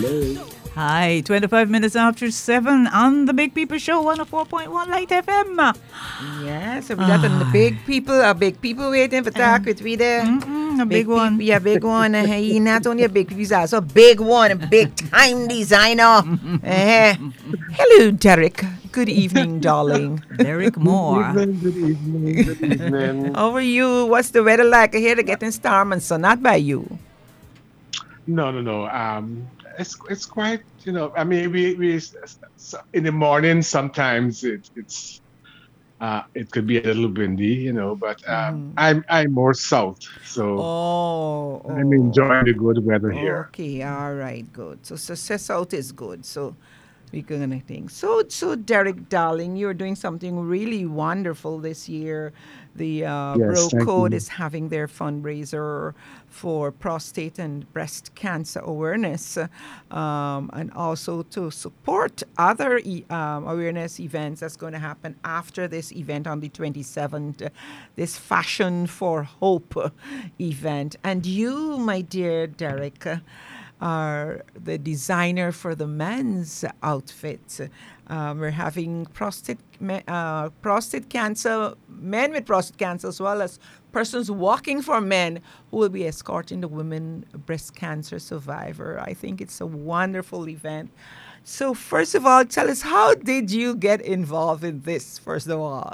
Hello. Hi, 25 minutes after 7 on the Big People Show, 104.1 Light FM. Yes, so we got the big people waiting for talk with we there. A big one. Yeah, big one. He not only a big people, he's also a big one, a big time designer. Hello, Derek. Good evening, darling. Derek Moore. Good evening, good evening. How are you? What's the weather like here to get in Storm and so not by you? No. It's quite, I mean, in the morning sometimes it could be a little windy, but I'm more south, so I'm Oh. enjoying the good weather here. Okay, all right, good. So south is good. So we're gonna think. So Derek, darling, you're doing something really wonderful this year. The Yes, Bro thank Code you. is having their fundraiser for prostate and breast cancer awareness, and also to support other awareness events that's going to happen after this event on the 27th, this Fashion for Hope event. And you, my dear Derek, are the designer for the men's outfit. We're having prostate cancer, men with prostate cancer, as well as persons walking for men who will be escorting the women breast cancer survivor. I think it's a wonderful event. So, first of all, tell us, how did you get involved in this, first of all?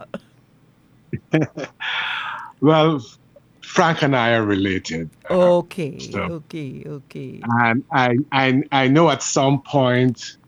Well, Frank and I are related, Okay, so okay. and I know at some point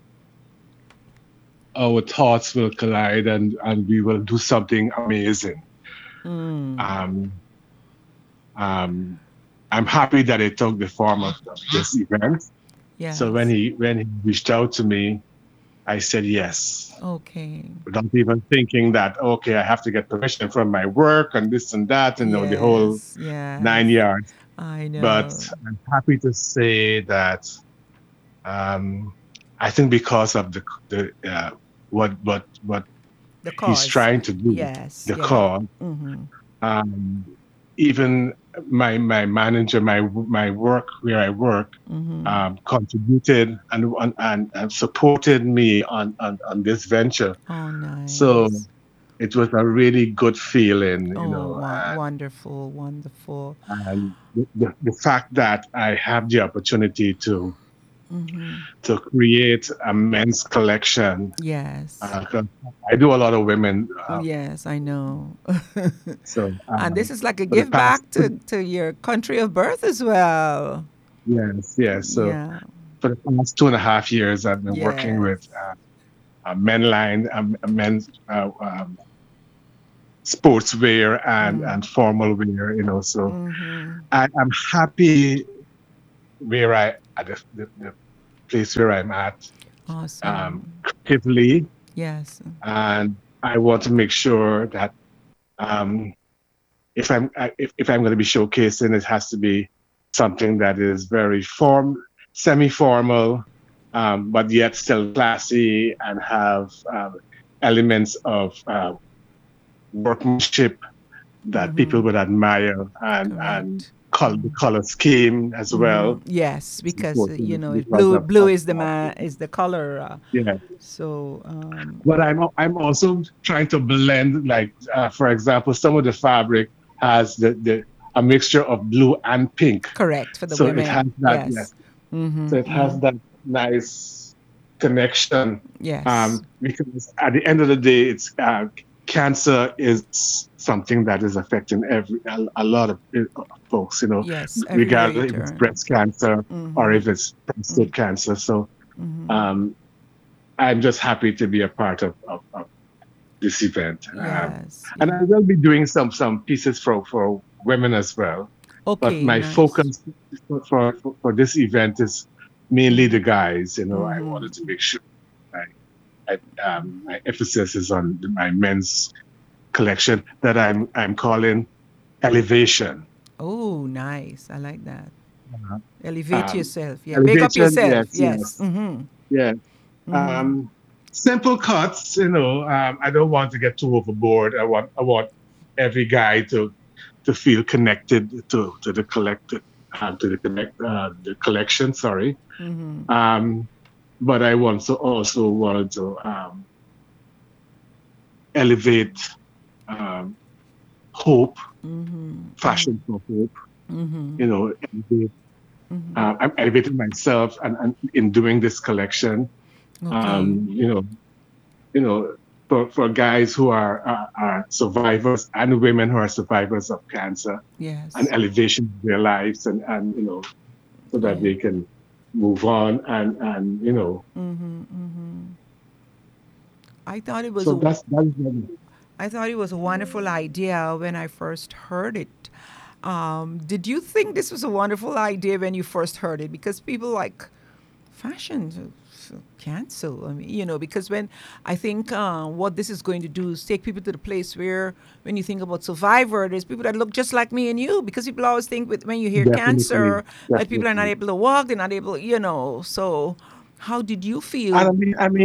our thoughts will collide and we will do something amazing. Mm, Um, um, I'm happy that it took the form of this event. So when yes, he reached out to me, I said yes, okay. without even thinking that okay, I have to get permission from my work and this and that, and the whole Yes. 9 yards. I But know. I'm happy to say that um, I think because of the what The he's cause. trying to do, Yes, the yeah. cause. Mm-hmm. Um, even my manager, my work where I work, Mm-hmm. contributed and supported me on this venture. Oh, So nice. it was a really good feeling, Oh, wonderful, wonderful. and the fact that I have the opportunity Mm-hmm. to create a men's collection. Yes. 'Cause I do a lot of women, Yes, I know. so And this is like a for the give past back to your country of birth as well. yes. So Yeah. for the past 2.5 years, I've been working with Yes. a men line, a men's sportswear and formal wear. So Mm-hmm. I'm happy where I at the place where I'm at Awesome. creatively, Yes. and I want to make sure that um, if I'm going to be showcasing, it has to be something that is very semi-formal, but yet still classy and have elements of workmanship that people Mm-hmm. would admire and Correct. the color scheme as well. Yes, It's because important because blue of is is the color. yeah. So But I'm also trying to blend, like for example, some of the fabric has the a mixture of blue and pink, correct for the so it has women. that, yes. Yes. Mm-hmm. So it Mm-hmm. has that nice connection. Yes. Because at the end of the day, it's cancer is something that is affecting a lot of folks. Yes. Everywhere you Regardless if it's turn. breast cancer or Mm-hmm. if it's Mm-hmm. prostate cancer. So Mm-hmm. um, I'm just happy to be a part of this event. Yes. And Yeah. I will be doing some pieces for women as well. But Okay. my Nice. focus for this event is mainly the guys. I Mm-hmm. wanted to make sure my emphasis is on my men's collection that I'm calling Elevation. Oh, nice. I like that. Uh, Elevate Um, yourself. Yeah. Big up Elevation, yourself. yes, Yes. yes, Mm-hmm. yeah. Mm-hmm. Simple cuts. I don't want to get too overboard. I want every guy to feel connected to the collective. to the collection. Sorry, Mm-hmm. um, but I also wanted to elevate um, hope, Mm-hmm. fashion for hope. Mm-hmm. You know, elevate, Mm-hmm. I'm elevating myself, and in doing this collection, Okay. you know, you know, for guys who are survivors and women who are survivors of cancer, an Yes. elevation of their lives, and so that Yeah. they can move on, and Mm-hmm. Mm-hmm. I thought it was so a that's really, I thought it was a wonderful idea when I first heard it. Did you think this was a wonderful idea when you first heard it? Because people like fashion cancel. I mean, because when I think what this is going to do is take people to the place where, when you think about Survivor, there's people that look just like me and you. Because people always think when you hear definitely, cancer that people are not definitely. able to walk, they're not able, So, how did you And feel?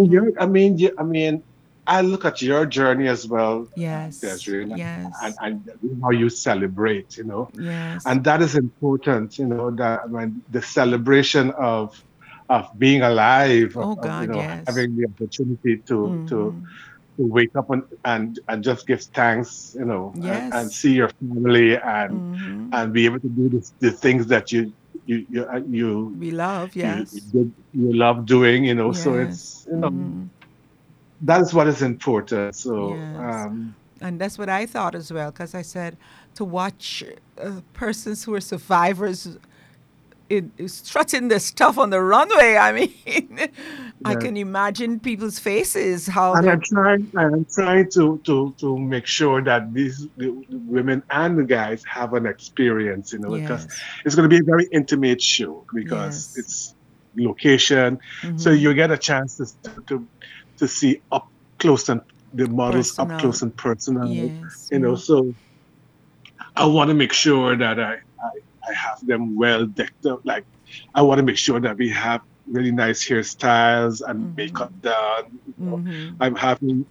I mean, I look at your journey as well, Yes, Desiree, yes, and how you celebrate, yes, and that is important, that I mean, the celebration of being alive, oh of God, yes. having the opportunity Mm-hmm. to wake up and just give thanks, and Yes. see your family, Mm-hmm. and be able to do the things that you you uh, you We love, yes. you love doing, so Yes. it's, Mm-hmm. that's what is important. So, Yes. And that's what I thought as well, because I said to watch persons who are survivors strutting their stuff on the runway. I mean, I yeah. can imagine people's faces, how And they're. I'm trying to make sure that the women and the guys have an experience, because Yes. it's going to be a very intimate show because Yes. it's location, so Mm-hmm. you get a chance to see up close and the models up Personal. close and personal, Yes. Mm-hmm. so I want to make sure that I have them well decked up. Like, I want to make sure that we have really nice hairstyles and makeup done. Mm-hmm. I'm having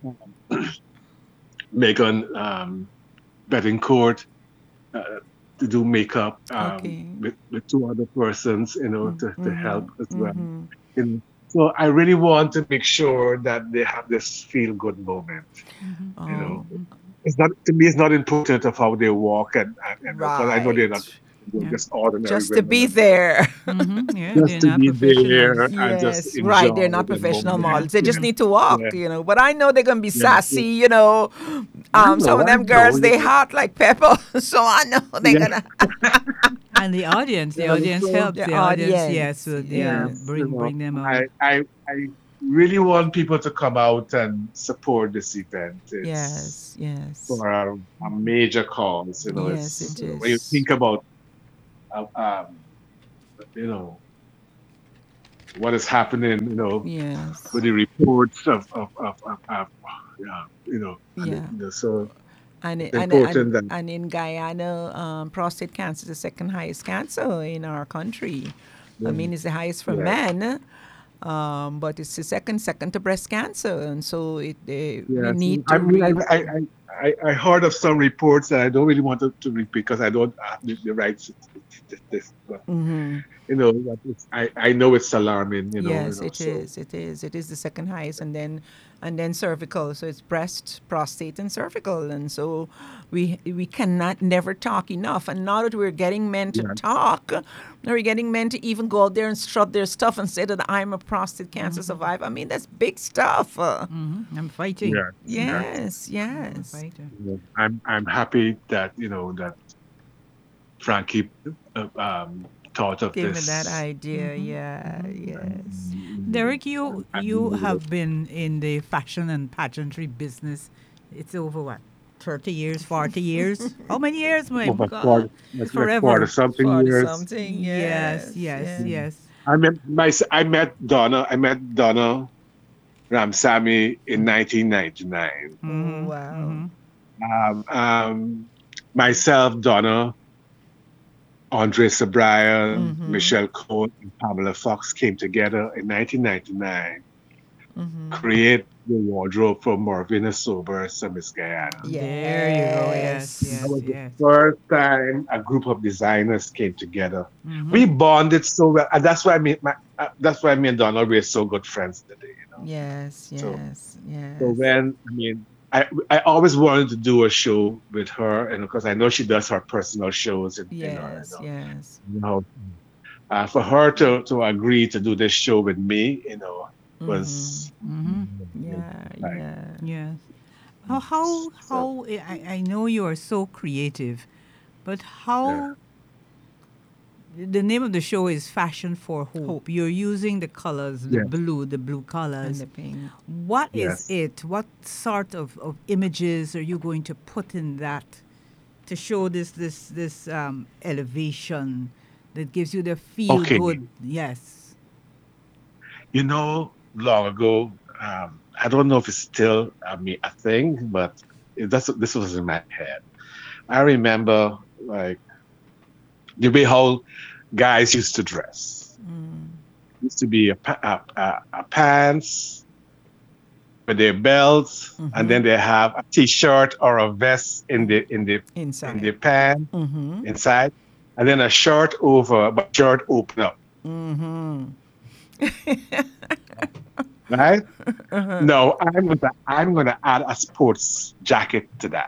Megan Bettencourt uh, to do makeup Okay. with two other persons, to help Mm-hmm. as well. Mm-hmm. You know. So I really want to make sure that they have this feel good moment. You know, Oh, it's not, to me. It's not important of how they walk, and because I know right. they're Yeah. just ordinary Just to women be as well. there. Yeah, Just they're to not be there professionals. and just Yes, right. They're enjoy not the professional moment. models. They just Yeah. need to walk, Yeah, But I know they're gonna be yeah. sassy, I Some know, of I them know. girls they hot like pepper, so I know they're Yeah, gonna. And the yeah. audience So helps. The The audience, yes, audience, will, yeah, yes. yes, bring them out. I really want people to come out and support this event. It's Yes, yes, for a major cause. yes. It's It when you is. think about uh, um, you know what is happening. With Yes, the reports of and yeah. so And it's and and important that and in Guyana, prostate cancer is the second highest cancer in our country. I yeah, mean, it's the highest for yes, men, but it's the second to breast cancer, and so we yes. need I to mean, really. I heard of some reports that I don't really want to repeat because I don't have the rights to this, but Hmm. that I know it's alarming. Yes, it So is. It is. It is the second highest, and then cervical. So it's breast, prostate, and cervical. And so we cannot never talk enough. And now that we're getting men to yeah, talk, now we're getting men to even go out there and strut their stuff and say that I'm a prostate cancer survivor. I mean, that's big stuff. I'm fighting. yeah, yeah. Yes, I'm a yes. fighter. I'm happy that that Frankie thought of Give me that this. idea. Yeah, yes. Derek, And, you have been in the fashion and pageantry business. It's over what, 30 years, 40 years? How many years, my over God? 40, that's like 40 Forever. something 40 years. something. Yes, Yes, yes, yes. Mm. yes. I met Donna. I met Donna Ramsamy in 1999. Oh, Mm-hmm. wow. Mm-hmm. Um, um, Myself, Donna, Andre Sobrian, Mm-hmm. Michelle Cole, and Pamela Fox came together in 1999 create the wardrobe for Marvin Sobers and Miss Guyana. There you go. Yes, That yes, Yes. was the yes. first time a group of designers came together. Mm-hmm. We bonded so well, and that's why me and Donald we're so good friends today. Yes. So Yes. so Yes. when I always wanted to do a show with her, and because I know she does her personal shows Yes. Yes. you know for her to agree to do this show with me, Mm-hmm. was Mm-hmm. Yeah. like Yeah. Yes. so I know you are so creative, but yeah how the name of the show is Fashion for Hope. Hope You're using the colors, yeah the blue and colors. the pink. What is yes it? What sort of images are you going to put in that to show this elevation that gives you the feel okay. good? Yes. Long ago, I don't know if it's still a thing, but this was in my head. I remember like the way how guys used to dress. Used to be a pants with their belts, and then they have a t-shirt or a vest in the Inside. pants Mm-hmm. inside, and then a shirt over, but shirt open up, Mm-hmm. right? No, I'm gonna add a sports jacket to that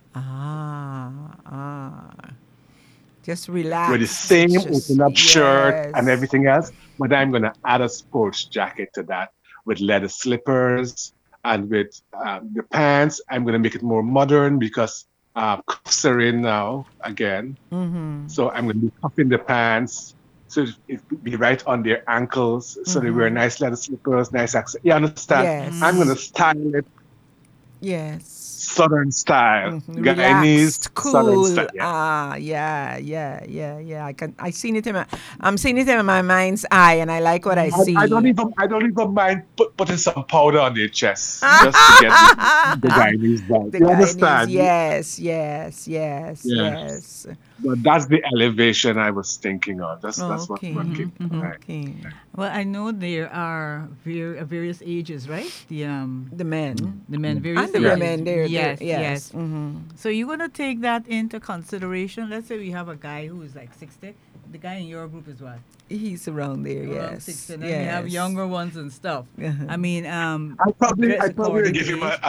Ah. Just with the relaxed. same Just open up shirt and yes. everything else, but I'm gonna add a sports jacket to that with leather slippers and with the pants. I'm gonna make it more modern because cuffs are in now again. So I'm gonna be cuffing the pants. So it would be right on their ankles. So they wear nice leather slippers, nice accent. You understand? I'm gonna Yes. style it Yes. Southern style, Guyanese Relaxed, Southern style. cool. Yeah. Ah, yeah, yeah, yeah, yeah. I'm seeing it in my mind's eye, and I like what I I don't see. even I don't even mind putting some powder on their chest just to get the Guyanese vibe. The You Guyanese, understand? yes, yes, yes, Yeah. yes. But that's the elevation I was thinking of. That's what Okay, came to mind. okay. Well, I know there are various ages, right? The men The men, and various the Yeah. ages. women, they're Yes, yes. yes. Mm-hmm. So you're gonna take that into consideration. Let's say we have a guy who is like 60. The guy in your group is what? He's around there, Around 60. yes, And then we have yes. younger ones and stuff. Uh-huh. I mean, I dress probably according to give him age.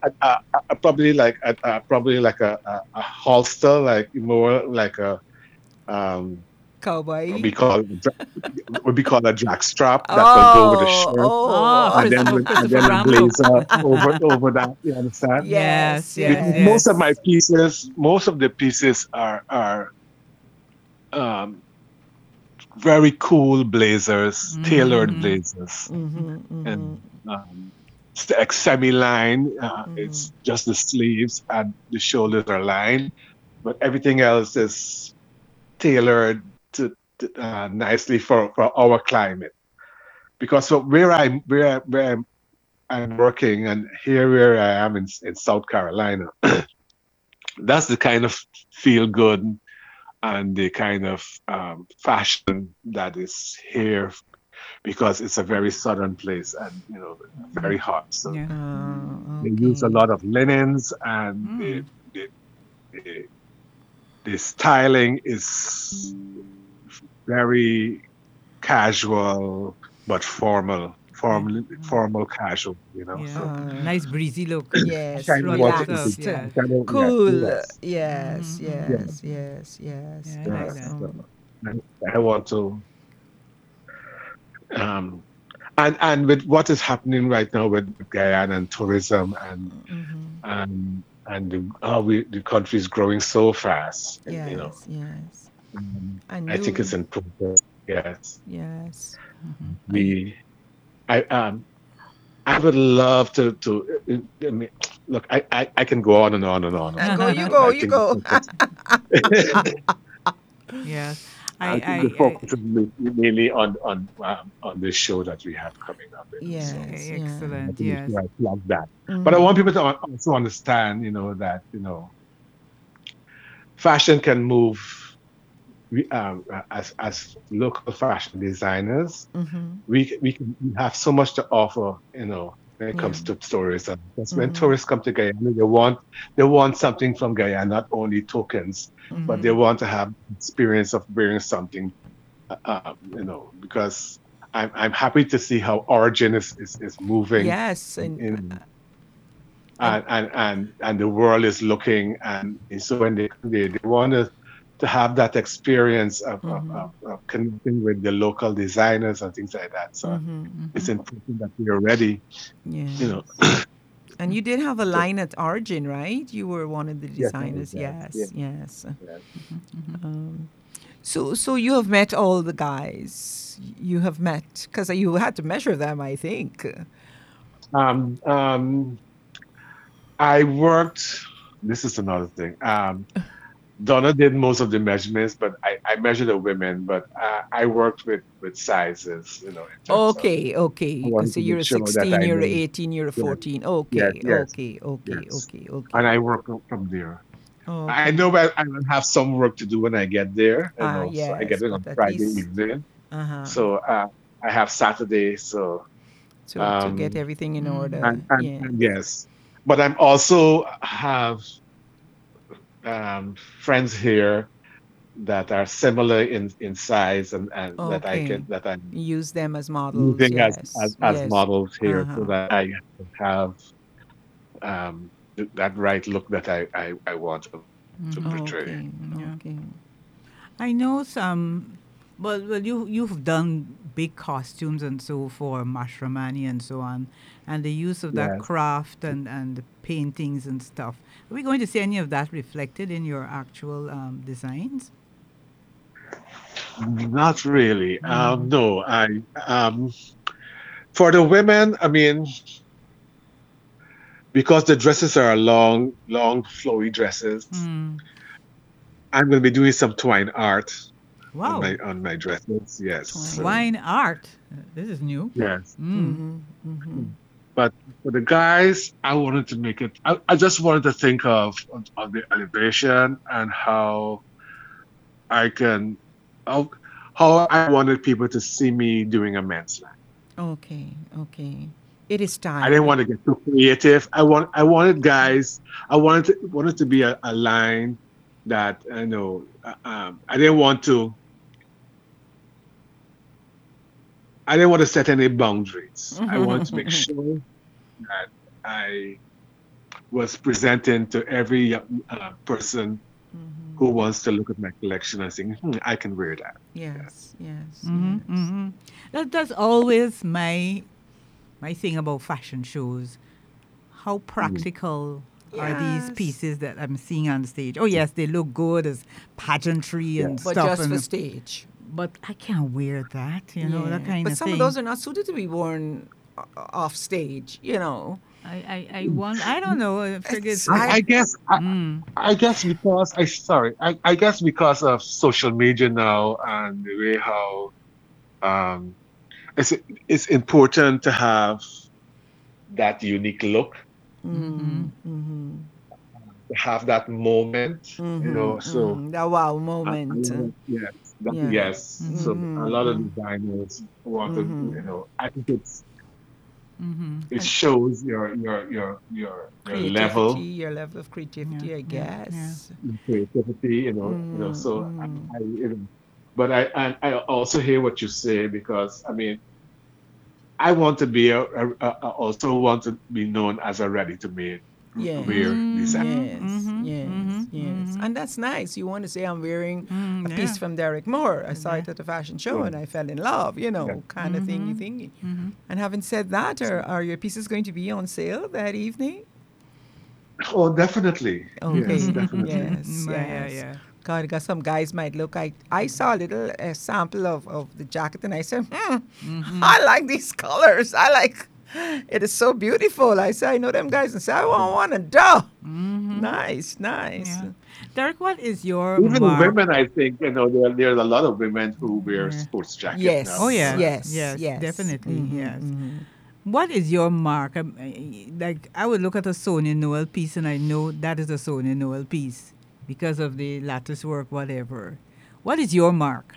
probably like a holster, like more like a um what Cowboy. we call what we call a jack strap that will go with a Oh, shirt, Ah, oh. and then Christopher a Brown blazer look. over that. You understand? Yes, Yes, yes, Because yes. yes. most of the pieces are um, very cool blazers, tailored Mm-hmm. blazers, Mm-hmm, mm-hmm, and like semi-line. It's just the sleeves and the shoulders are lined, but everything else is tailored nicely for our climate. Because where I'm working, and here where I am in South Carolina, that's the kind of feel good and the kind of fashion that is here because it's a very southern place and very hot. So Yeah. they use a Okay. lot of linens, and the, the, the styling is very casual but Yeah. formal casual. Yeah. So Nice breezy look. I Yes, kind of Strut want your to stuff. relaxed, I Yes. kind of yeah cool. yes Yes, yeah yes, yes, yes. Yeah, I like yeah. that. So I want to um and with what is happening right now with Guyana and tourism and the country is growing so fast, and Yes, yes. And I think it's you, important. Yes, yes. I, we I I would love I mean, look, I can go on and on and on and go, on, you but go, I you think the go. focus Yes. I think the I focus is mainly on this show that we have coming up. So Yes, okay, yeah. I have excellent. to make Yes. sure I plug that. But I want Mm-hmm. people to also understand, that fashion can move as local fashion designers, Mm-hmm. we have so much to offer, when it Yeah. comes to tourism. Because when Mm-hmm. tourists come to Guyana, they want something from Guyana, not only tokens, but they Mm-hmm. want to have experience of wearing something, because I'm happy to see how Origin is moving Yes, in and and the world is looking, and so when they want to have that experience mm-hmm. of connecting with the local designers and things like that. So Mm-hmm. it's important that we are ready, you know. Yes. And you did have a So line at Origin, right? You were one of the yes, I designers. guess. Yeah, Yes, yes. yeah. So you have met all the guys. You have met because you had to measure them, I think. Um, um, I worked. This is another thing. Donna did most of the measurements, but I measured the women. But I worked with sizes, in terms of Okay, okay. I Because wanted so to you're make a sure that 16, I you're a know. 18, you're a Yes, 14. yes, Okay, yes, okay, okay, yes. okay, And okay. I work from there. I Okay. know I will have some work to do when I get there, Ah, so I get yes, it but on at Friday least evening. uh-huh. So I have Saturday. So To get um, everything in Mm. order. and Yes. yes, but I'm also have friends here that are similar in size, and Okay. that I'm Use them as models. using Yes. as Yes. models here, so Uh-huh. that I have that right look that I want to portray. Okay. Yeah. Okay. I know some. Well, you've done big costumes and so for Mashramani and so on, and the use of that Yes. craft and the paintings and stuff. Are we going to see any of that reflected in your actual designs? Not really. Mm. No, um for the women, I mean, because the dresses are long, long, flowy dresses, Mm. I'm going to be doing some twine art on Wow, my dresses. Yes. So Twine. twine art. This is new. yes. Mm. Mm-hmm. Mm-hmm. But for the guys, I wanted to make it. I just wanted to think of the elevation and I can how how I wanted people to see me doing a men's line. Okay. Okay. It is I didn't time. want to get too creative. I wanted guys. I wanted to be a line that I know. I didn't want to. I didn't want to set any boundaries. I wanted to make Mm-hmm. sure that I was presenting to every person who wants to look at my collection and think, I can wear that. Yes. Yes. Mm-hmm, Yes. mm-hmm. That's always my thing about fashion shows. How Mm. practical are these Yes. pieces that I'm seeing on stage? Oh yes, they look good as pageantry and Yes. But stuff, just for and stage. but I can't wear that, that Yeah. kind But of some of thing. those are not suited to be worn off stage. You know. I want. I don't know. I figure It's I, I. I guess I, mm, I guess because I guess because of social media now and the way how um it's it's important to have that unique look, mm-hmm, Mm, mm-hmm. to have that moment, Mm-hmm. so Mm-hmm. The wow a moment. lot of, Yeah. yes, so a mm-hmm, lot of Mm-hmm. designers want to, Mm-hmm. I think mm-hmm. it And shows your creativity, level, your level of Yeah, creativity, I yeah, yeah. guess. your creativity, Mm-hmm. so Mm-hmm. but I also hear what you say, because I mean I want to be I also want to be known as a ready to made Yes. wear design. Mm-hmm, Yes, mm-hmm, mm-hmm, yes, yes. mm-hmm. And that's nice. You want to say, I'm wearing a piece Yeah, from Derek Moore. I saw yeah. it at a fashion show Yeah, and I fell in love, yeah. kind of Mm-hmm, thingy. mm-hmm. And having said that, are your pieces going to be on sale that evening? Oh, definitely. Yes, Okay. definitely. Yes, Yeah, yes. yeah. God, because some guys might look. I saw a little sample of the jacket and I said, Mm-hmm. I like these colors. I like it is so beautiful. I said, I know them guys and say, I want one and duh. Mm-hmm. Nice, nice. Yeah. Derek, what is your Even mark? women, I think, there's a lot of women who wear Yeah. sports jacket Oh, now. Yes, yes, yes, yes, yes. definitely, Mm-hmm, yes. mm-hmm. What is your mark? Like, I would look at a Sonia Noel piece and I know that is a Sonia Noel piece because of the lattice work, whatever. What is your mark?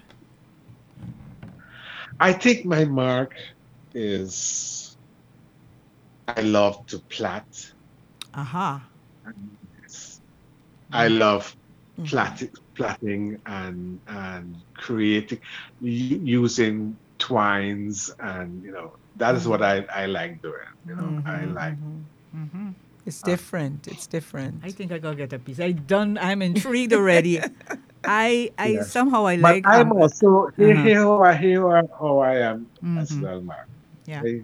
I think my mark is I love to plait. Aha. And I Mm. love Mm-hmm. plaiting and creating using twines, and that is what Mm-hmm. I like doing. I Mm-hmm. like. Mm-hmm. Mm-hmm. It's uh, different. It's I different. think I gotta get a piece. I done. I'm intrigued already. I Yes, somehow I but like I'm also uh-huh. how I am as Mm-hmm. well, Mark. Yeah. I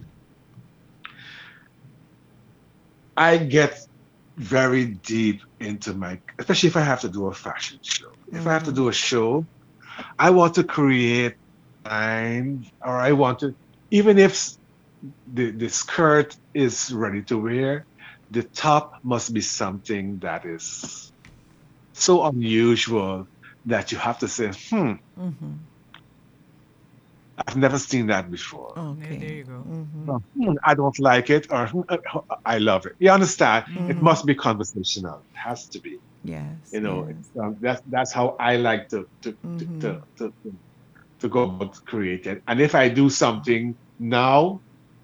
I get very deep into especially if I have to do a fashion show. If I have to Mm-hmm. do a show, I want to create or I want to, even if the skirt is ready to wear, the top must be something that is so unusual that you have to say, Mm-hmm. I've never seen that before. Yeah, there Okay. you go. Mm-hmm. Or, I don't like it, or I love it. You understand? It Mm-hmm. Mm-hmm. must be conversational. It has to be. Yes. It's, Yes. that's how I like Mm-hmm. to go about creating. And if I do something now,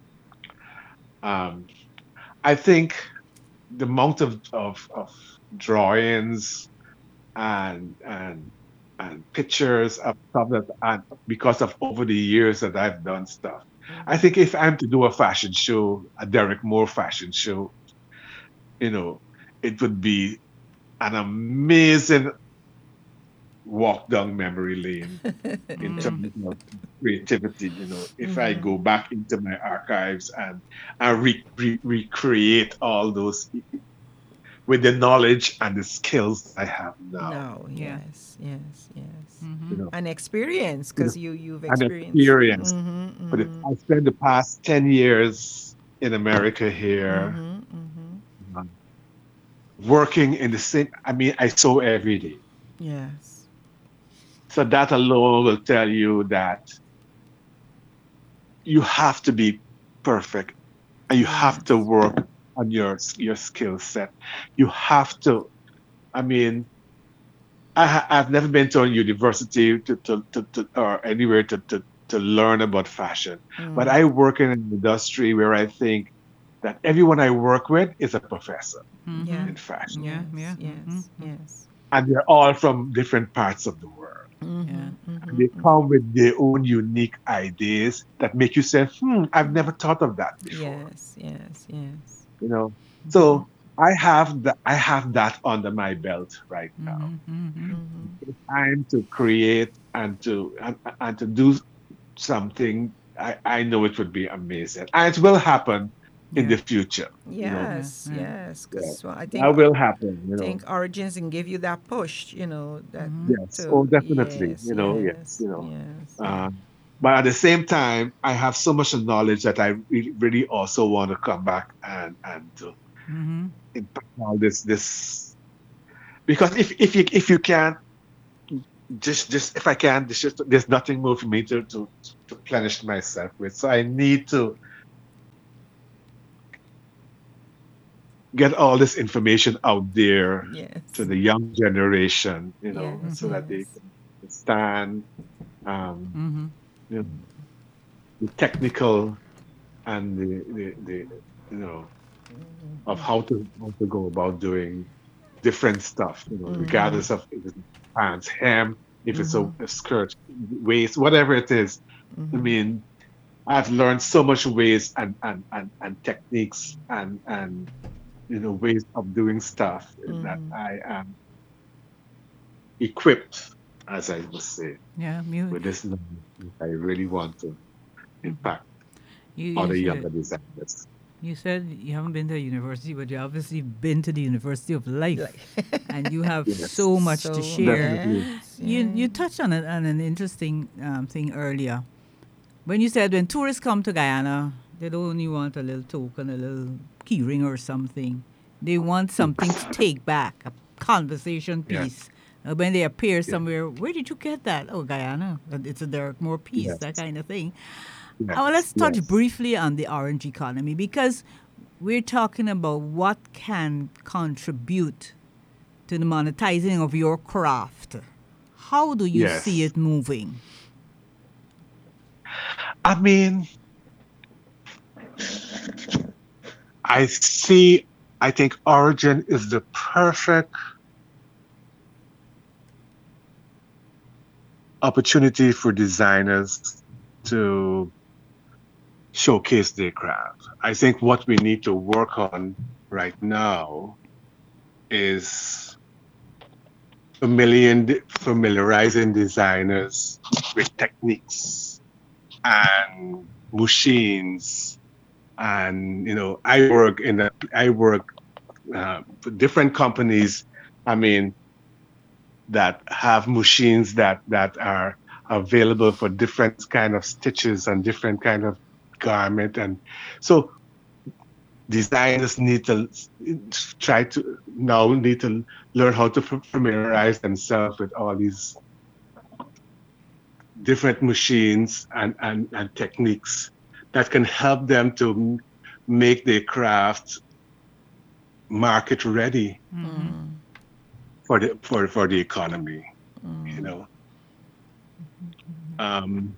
um, I think the amount of drawings and and pictures of stuff that, and because of over the years that I've done stuff, I Mm-hmm. think if I'm to do a fashion show, a Derek Moore fashion show, you know, it would be an amazing walk down memory lane in Mm-hmm. terms of creativity. If I Mm-hmm. go back into my archives and recreate all those with the knowledge and the skills that I have now. No. Yeah. Yes. Yes. Yes. Mm-hmm. You know, An experience, you know, because you've and experienced. experience. Mm-hmm. But Mm-hmm. I spent the past 10 years in America here, Mm-hmm. Mm-hmm. um, working in the same. I mean, I sew every day, Yes. so that alone will tell you that you have to be perfect, and you have to Yes. work on your skill set. You have to. I mean, I've never been to a university or anywhere to learn about fashion, but Mm. I work in an industry where I think that everyone I work with is a professor Mm-hmm. Yeah. in fashion, Yeah. Yes. Yeah. Mm-hmm. Yes. Yes. and they're all from different parts of the world. Yeah. Mm-hmm. And Mm-hmm. they come with their own unique ideas that make you say, I've never thought of that before. Yes. Yes. Yes. You know, Mm-hmm. so I have that under my belt right now. Mm-hmm. Mm-hmm. Mm-hmm. It's time to create and to do something. I know it would be amazing, and it will happen in Yeah. the future. Yeah. Yes. Yeah. Yes. Yeah, Because I that will happen. think Origins can give you that push. That Mm-hmm. Yes, oh, to definitely. yes. Yes. Yes. Yes. Um, but at the same time, I have so much knowledge that I really also want to come back and to Mm-hmm. impact all this, because if you can't, just if I can, there's nothing more for me to replenish myself with. So I need to get all this information out there to Yes. the young generation, Yes. so that they Yes. can understand, um, Mm-hmm. you know, the technical and the you know of how to go about doing different stuff, Mm-hmm. regardless of if it's pants, hem, if it's Mm-hmm. a skirt, waist, whatever it is. I Mm-hmm. mean, I've learned so much ways and techniques and ways of doing stuff that Mm-hmm. I am equipped, as I would say, Yeah. You, with this knowledge that I really want to impact you other said younger designers. you said you haven't been to a university, but you obviously been to the University of Life, Like and you have Yes, so much to so. share. definitely. Yes. You Yes. touched on an interesting thing earlier when you said when tourists come to Guyana, they don't only want a little token, a little key ring or something. They want something to Yes, take back, a conversation yes, piece. When they appear yes, somewhere, where did you get that? Oh, Guyana. It's a Derek Moore piece, that yes, kind of thing. yes, Let's touch yes, briefly on the orange economy because we're talking about what can contribute to the monetizing of your craft. How do you see Yes. it moving? I mean, I see, I think Origin is the perfect opportunity for designers to showcase their craft. I think what we need to work on right now is familiarizing designers with techniques and machines. And I work for different companies. I mean, that have machines that are available for different kind of stitches and different kind of garment. And so designers need to learn how to familiarize themselves with all these different machines and techniques that can help them to make their craft market ready Mm-hmm. for the economy. You know, um,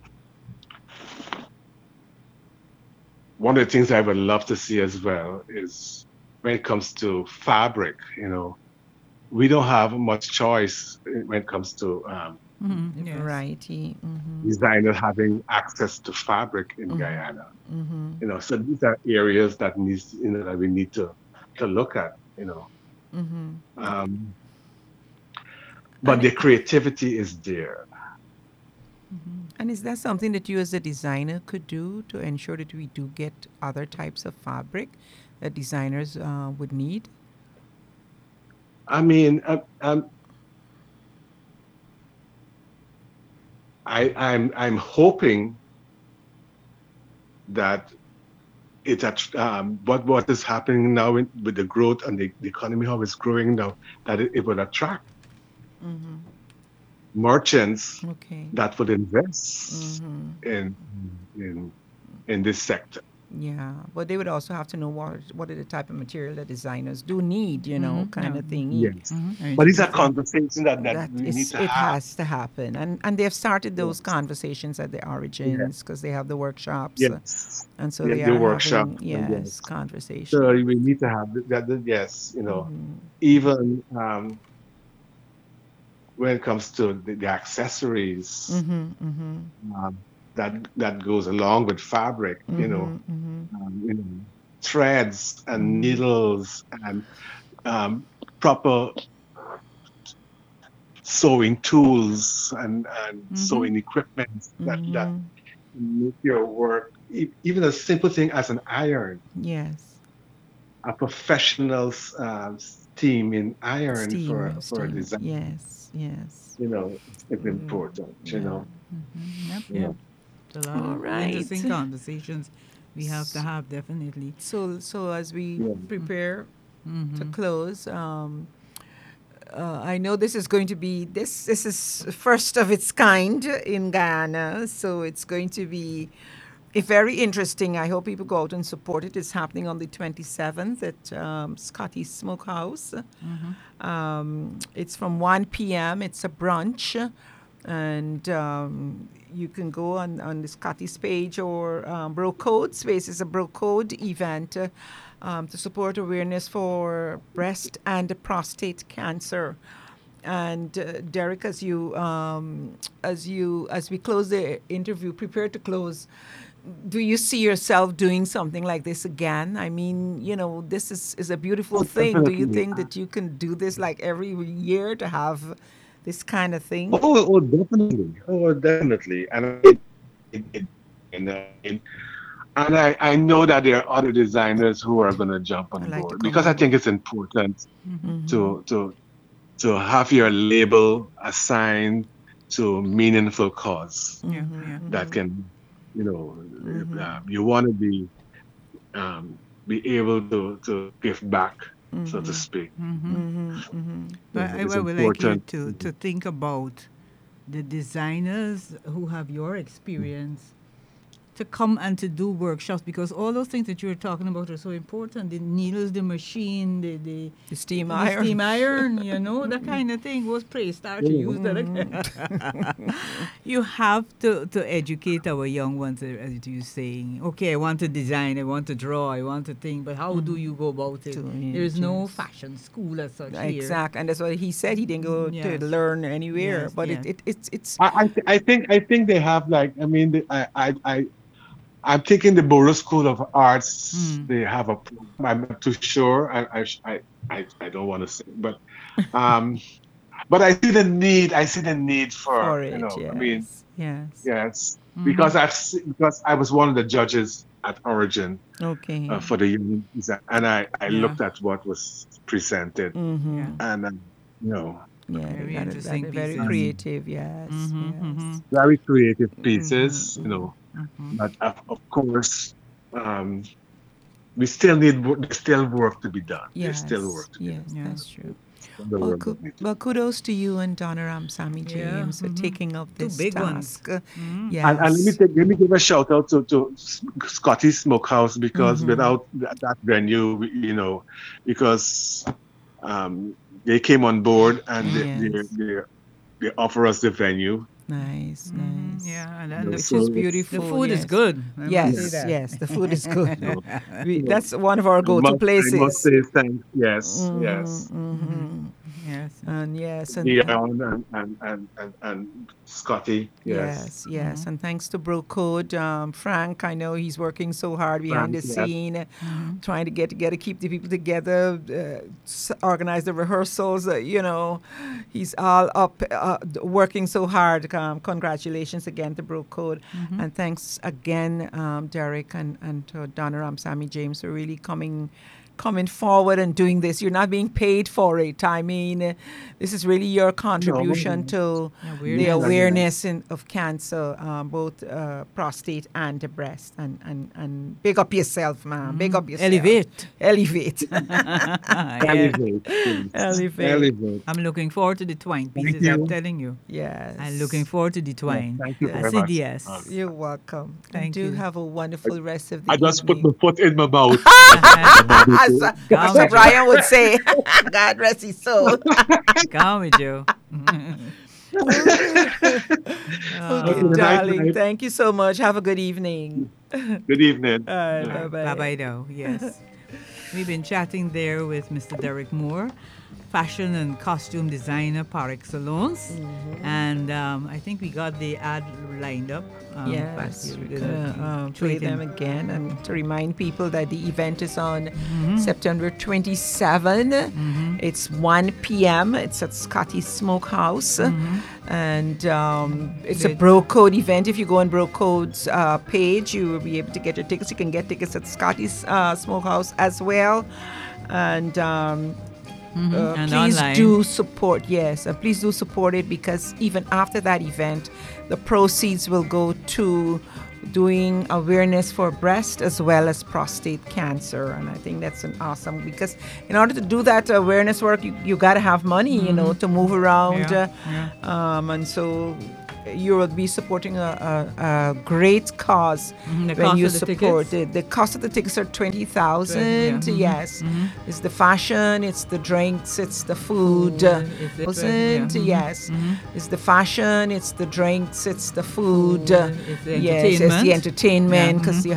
one of the things I would love to see as well is when it comes to fabric. We don't have much choice when it comes to Mm-hmm. Yes. Variety. designers having access to fabric in Guyana. So these are areas that we need to look at. Um, but And the creativity is there. and is that something that you as a designer could do to ensure that we do get other types of fabric that designers would need? I mean, I'm hoping that what is happening now with the growth and the economy, how it's growing now, that it will attract merchants Okay. that would invest in in in this sector. Yeah, but they would also have to know what are the type of material that designers do need, Mm-hmm. kind Yeah. of thingy. Yes. Mm-hmm. But these are Interesting. conversations that That we need is, to it have. has to happen, and they've started those Yes. conversations at the Yeah. origins because they have the workshops, Yes. and so they The are workshop. having yes Yes. So conversation. we need to have yes, even when it comes to the accessories um, that goes along with fabric, you know, threads and needles and um, proper sewing tools and Mm-hmm. sewing equipment that make your work, even a simple thing as an iron, Yes, a professional team in iron for a steam. design, Yes, yes. is important, Yeah. Yep. Yeah. Yep. It's a lot All of right. interesting conversations we have to S- have, definitely. So as we Yeah. prepare to Mm-hmm. close, I know this is going to be this is first of its kind in Guyana, so it's going to be very interesting. I hope people go out and support it. It's happening on the 27th at Scotty's Smokehouse. It's from 1 p.m. It's a brunch, and you can go on the Scotty's page or Bro Code Space is a Bro Code event to support awareness for breast and prostate cancer. And Derek, as we close the interview, prepare to close. Do you see yourself doing something like this again? I mean, this is a beautiful Oh, thing. Do you definitely. think that you can do this like every year to have this kind of thing? Definitely. Oh, definitely. And I mean, and I know that there are other designers who are going to jump I on like to board come because on I think board. it's important Mm-hmm. to to to have your label assigned to meaningful cause Yeah. Yeah. that can, you want to um, be able to give back, so to speak. Mm-hmm. But I It's would like you important. to think about the designers who have your experience to come and to do workshops, because all those things that you were talking about are so important. The needles, the machine, the steam the iron. steam iron, that kind of thing was pre-start to use that again. You have to educate our young ones, as you're saying. Okay, I want to design, I want to draw, I want to think, but how do you go about it? There is no Yes. fashion school as such here. Exact, and that's what he said. He didn't go Yes. to learn anywhere, Yes, but yes. it's I think they have, like, I mean, I'm thinking the Borough School of Arts. They have a program. I'm not too sure. I don't want to say, um, but I see the need. I see the need for for, it. I mean, Yes. yes, because because I was one of the judges at Origin Okay. for the young design, and I Yeah. looked at what was presented, Yeah. and Yeah, Very they got it, interesting very pieces. creative. Yes. Yes. very creative pieces, but of course, um, we still need there's still work to be done. There's still Yes. work to be Yes. Yeah. That's true. done. The Well, work that needs to well, kudos to you and Donaram Sammy Yeah, James for taking up Two this big ones. task. And let me Yes. let me give a shout out to Scotty Smokehouse, because without that venue, because they came on board and Yes. they offer us the venue. Nice. Nice. Yeah, and You then know, the Which so is it's- beautiful. The food is yes. good. I must say Yes, that. yes, the food is good. you know, That's one of our I go-to must places. say thanks. Yes, yes. Yes. And yes, and Leon and Scotty. yes, yes, and thanks to Bro Code, Frank. I know he's working so hard behind the Frank, yes. scene, trying to get together, keep the people together, organize the rehearsals. He's all up, working so hard. Congratulations again to Bro Code, and thanks again, Derek and to Donaram Sammy James for really coming forward and doing this. You're not being paid for it. I mean, this is really your contribution to the awareness of cancer, both prostate and the breast. And big up yourself, man. Big up yourself. Elevate. Elevate. Elevate. Elevate. I'm looking forward to the twine Thank pieces, I'm you. telling you. Yes. I'm looking forward to the twine. Thank you very much. CDS. You're welcome. Thank and do you. have a wonderful rest of the I just put evening. my foot in my mouth. As Pastor Brian would say, God rest his soul. Come with you. Okay, Good darling. night. Thank you so much. Have a good evening. Good evening. Bye-bye. Bye bye now. Yes. We've been chatting there with Mr. Derek Moore, fashion and costume designer par excellence. And I think we got the ad lined up. Yes, We're we're gonna gonna play tweet them him. again and to remind people that the event is on September 27. It's 1 p.m. It's at Scotty Smokehouse, and it's a Good. Bro Code event. If you go on Bro Code's page, you will be able to get your tickets. You can get tickets at Scotty's Smokehouse as well, and. And Please online. do support, yes. Please do support it, because even after that event, the proceeds will go to doing awareness for breast as well as prostate cancer. And I think that's an awesome, because in order to do that awareness work, you got to have money, to move around. And so you will be supporting a great cause The when cost you of the support tickets? it. The cost of the tickets are 20,000. Yes, it's the fashion, it's the drinks, it's the food. It's the- Yes, it's the fashion, it's the drinks, it's the food. It's the Yes, it's the entertainment. entertainment, because you